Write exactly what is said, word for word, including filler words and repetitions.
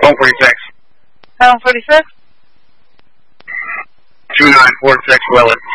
Home forty-six. Home forty-six? two nine four six Willett.